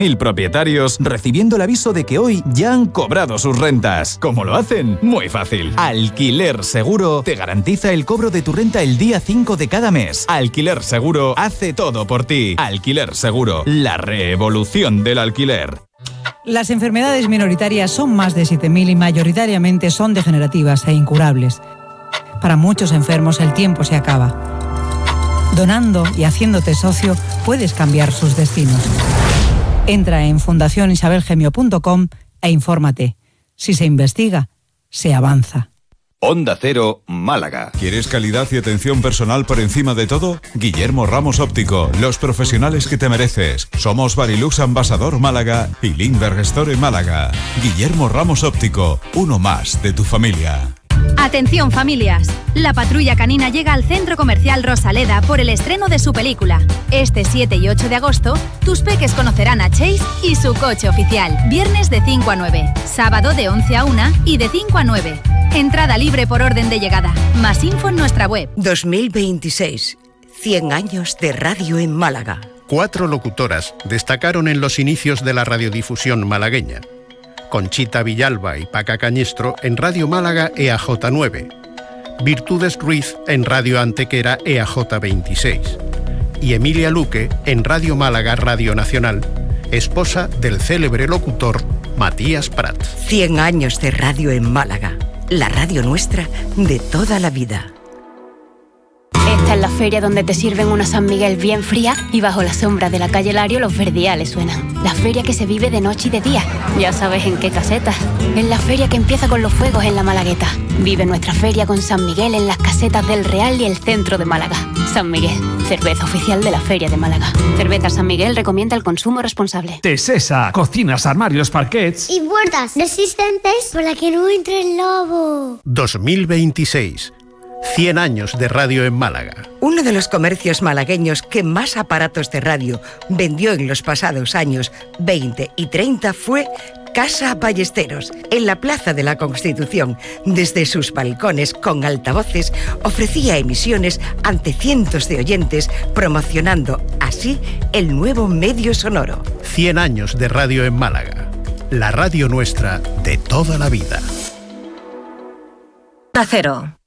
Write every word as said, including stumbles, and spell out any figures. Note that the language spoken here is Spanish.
y propietarios recibiendo el aviso de que hoy ya han cobrado sus rentas. ¿Cómo lo hacen? Muy fácil. Alquiler Seguro te garantiza el cobro de tu renta el día cinco de cada mes. Alquiler Seguro hace todo por ti. Alquiler Seguro, la revolución del alquiler. Las enfermedades minoritarias son más de siete mil y mayoritariamente son degenerativas e incurables. Para muchos enfermos el tiempo se acaba. Donando y haciéndote socio puedes cambiar sus destinos. Entra en fundación isabel gemio punto com e infórmate. Si se investiga, se avanza. Onda Cero, Málaga. ¿Quieres calidad y atención personal por encima de todo? Guillermo Ramos Óptico, los profesionales que te mereces. Somos Barilux Ambasador Málaga y Lindbergh Store Málaga. Guillermo Ramos Óptico, uno más de tu familia. Atención familias, la Patrulla Canina llega al Centro Comercial Rosaleda por el estreno de su película. Este siete y ocho de agosto, tus peques conocerán a Chase y su coche oficial. Viernes de cinco a nueve, sábado de once a una y de cinco a nueve. Entrada libre por orden de llegada. Más info en nuestra web. dos mil veintiséis, cien años de radio en Málaga. Cuatro locutoras destacaron en los inicios de la radiodifusión malagueña. Conchita Villalba y Paca Cañestro en Radio Málaga E A J nueve, Virtudes Ruiz en Radio Antequera E A J veintiséis y Emilia Luque en Radio Málaga Radio Nacional, esposa del célebre locutor Matías Prat. cien años de radio en Málaga, la radio nuestra de toda la vida. Esta es la feria donde te sirven una San Miguel bien fría y bajo la sombra de la calle Lario los verdiales suenan. La feria que se vive de noche y de día. Ya sabes en qué casetas. Es la feria que empieza con los fuegos en la Malagueta. Vive nuestra feria con San Miguel en las casetas del Real y el centro de Málaga. San Miguel, cerveza oficial de la Feria de Málaga. Cerveza San Miguel recomienda el consumo responsable. Tesesa, cocinas, armarios, parquets y puertas resistentes para que no entre el lobo. dos mil veintiséis. cien años de radio en Málaga. Uno de los comercios malagueños que más aparatos de radio vendió en los pasados años veinte y treinta fue Casa Ballesteros, en la Plaza de la Constitución. Desde sus balcones con altavoces ofrecía emisiones ante cientos de oyentes, promocionando así el nuevo medio sonoro. cien años de radio en Málaga. La radio nuestra de toda la vida. Onda Cero.